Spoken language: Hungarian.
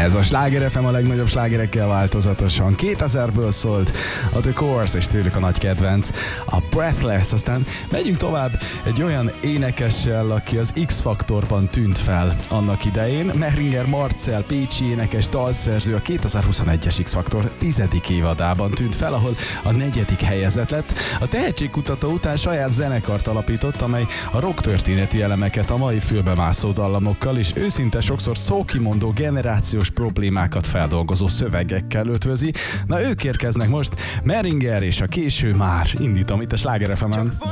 Ez a Sláger FM a legnagyobb slágerekkel változatosan. 2000-ből szólt a The Course, és tőlük a nagy kedvenc, a Breathless. Aztán megyünk tovább egy olyan énekessel, aki az X-faktorban tűnt fel annak idején. Mehringer Marcell, pécsi énekes, dalszerző, a 2021-es X-faktor 10. évadában tűnt fel, ahol a 4. helyezett lett. A tehetségkutató után saját zenekart alapított, amely a rock történeti elemeket a mai fülbemászó dallamokkal és őszinte, sokszor szókimondó generációs problémákat feldolgozó szövegekkel ötvözi. Na, ők érkeznek most, Mehringer és a Késő már. Indítom itt a Sláger FM-en.